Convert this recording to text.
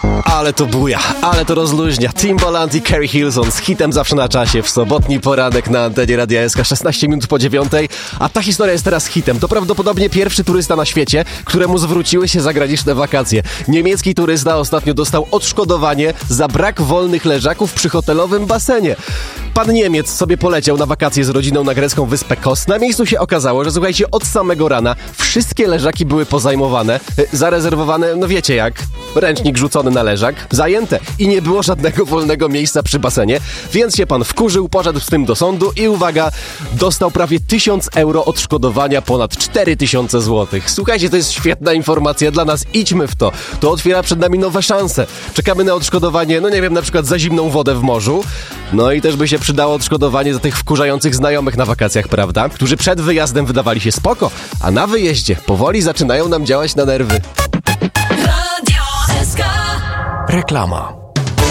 Ale to buja, ale to rozluźnia. Timbaland i Keri Hilson z hitem zawsze na czasie w sobotni poranek na antenie Radia SK 16 minut po 9. A ta historia jest teraz hitem. To prawdopodobnie pierwszy turysta na świecie, któremu zwróciły się zagraniczne wakacje. Niemiecki turysta ostatnio dostał odszkodowanie za brak wolnych leżaków przy hotelowym basenie. Pan Niemiec sobie poleciał na wakacje z rodziną na grecką wyspę Kos. Na miejscu się okazało, że słuchajcie, od samego rana wszystkie leżaki były pozajmowane, zarezerwowane, no wiecie jak, ręcznik rzucony na leżak, zajęte i nie było żadnego wolnego miejsca przy basenie, więc się pan wkurzył, poszedł z tym do sądu i uwaga, dostał prawie 1000 euro odszkodowania, ponad 4000 złotych. Słuchajcie, to jest świetna informacja dla nas, idźmy w to. To otwiera przed nami nowe szanse. Czekamy na odszkodowanie, no nie wiem, na przykład za zimną wodę w morzu, no i też by się przydało odszkodowanie za tych wkurzających znajomych na wakacjach, prawda? Którzy przed wyjazdem wydawali się spoko, a na wyjeździe powoli zaczynają nam działać na nerwy. Radio SK. Reklama.